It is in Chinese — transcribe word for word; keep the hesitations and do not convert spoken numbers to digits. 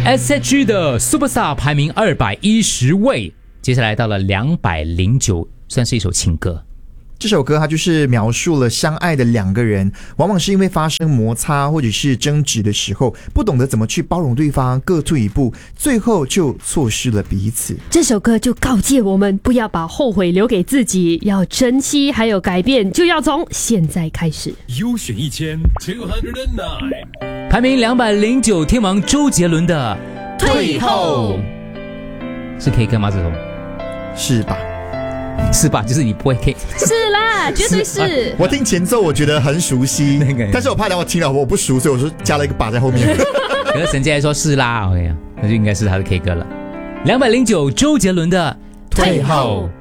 S H G 的 Superstar 排名二百一十位，接下来到了两百零九，算是一首情歌。 这首歌它就是描述了相爱的两个人，往往是因为发生摩擦或者是争执的时候，不懂得怎么去包容对方，各退一步，最后就错失了彼此。 这首歌就告诫我们，不要把后悔留给自己，要珍惜，还有改变，就要从现在开始。 优选一千 two hundred nine， 排名两百零九，天王周杰伦的退后是 K 歌吗？这首是吧？ 是吧？就是你不会 K， 是啦，绝对是。 我听前奏我觉得很熟悉，那个，但是我怕等我听了我不熟，所以我就加了一个把在后面。 可是沈杰还说是啦 ，OK， 那就应该是他的 K 歌了。两百零九，周杰伦的退后。